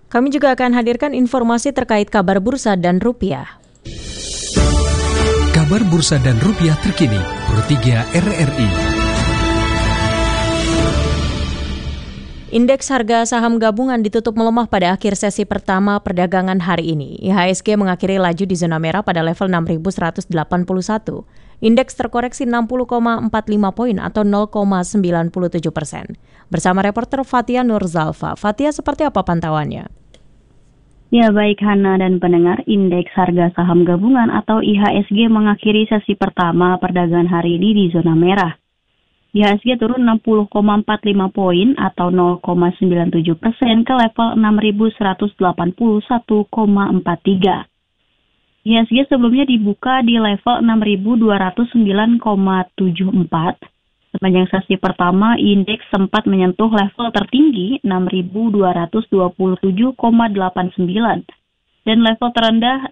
Kami juga akan hadirkan informasi terkait kabar bursa dan rupiah. Kabar bursa dan rupiah terkini, Pro3 RRI. Indeks harga saham gabungan ditutup melemah pada akhir sesi pertama perdagangan hari ini. IHSG mengakhiri laju di zona merah pada level 6.181. Indeks terkoreksi 60,45 poin atau 0,97%. Bersama reporter Fatia Nurzalfa. Fatia, seperti apa pantauannya? Ya, baik Hana dan pendengar, indeks harga saham gabungan atau IHSG mengakhiri sesi pertama perdagangan hari ini di zona merah. IHSG turun 60,45 poin atau 0,97% ke level 6.181,43. IHSG sebelumnya dibuka di level 6.209,74. Sepanjang sesi pertama, indeks sempat menyentuh level tertinggi 6.227,89 dan level terendah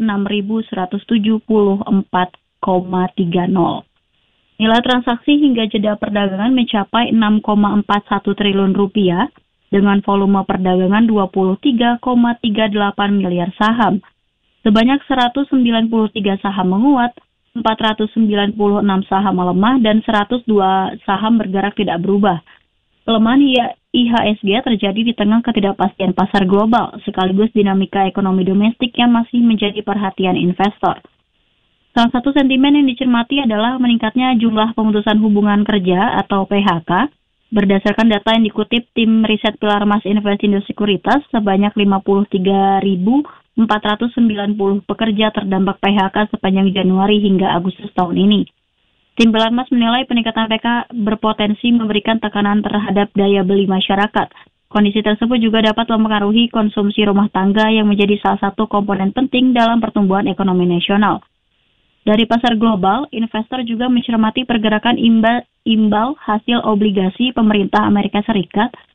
6.174,30. Nilai transaksi hingga jeda perdagangan mencapai 6,41 triliun rupiah dengan volume perdagangan 23,38 miliar saham. Sebanyak 193 saham menguat, 496 saham melemah, dan 102 saham bergerak tidak berubah. Pelemahan IHSG terjadi di tengah ketidakpastian pasar global, sekaligus dinamika ekonomi domestik yang masih menjadi perhatian investor. Salah satu sentimen yang dicermati adalah meningkatnya jumlah pemutusan hubungan kerja atau PHK. Berdasarkan data yang dikutip tim riset Pilar Mas Investindo Sekuritas, sebanyak 53.490 pekerja terdampak PHK sepanjang Januari hingga Agustus tahun ini. Tim Pilar Mas menilai peningkatan PHK berpotensi memberikan tekanan terhadap daya beli masyarakat. Kondisi tersebut juga dapat mempengaruhi konsumsi rumah tangga yang menjadi salah satu komponen penting dalam pertumbuhan ekonomi nasional. Dari pasar global, investor juga mencermati pergerakan imbal hasil obligasi pemerintah Amerika Serikat